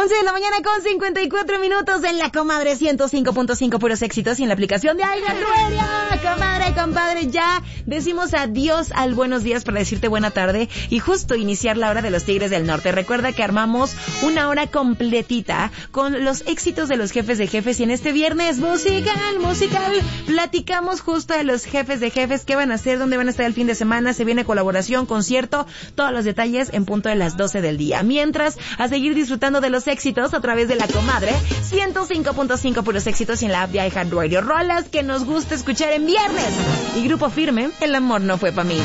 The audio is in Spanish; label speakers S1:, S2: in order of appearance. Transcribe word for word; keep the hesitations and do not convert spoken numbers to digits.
S1: once de la mañana con cincuenta y cuatro minutos en la comadre ciento cinco punto cinco puros éxitos y en la aplicación de iHeartRadio. Comadre, compadre, ya decimos adiós al buenos días para decirte buena tarde y justo iniciar la hora de los Tigres del Norte. Recuerda que armamos una hora completita con los éxitos de los jefes de jefes y en este viernes musical, musical, platicamos justo de los jefes de jefes, qué van a hacer, dónde van a estar el fin de semana, se viene colaboración, concierto, todos los detalles en punto de las doce del día. Mientras, a seguir disfrutando de los éxitos a través de la comadre ciento cinco punto cinco puros éxitos y en la app de iHeartRadio. Rolas que nos gusta escuchar en viernes. Y Grupo Firme, el amor no fue para mí.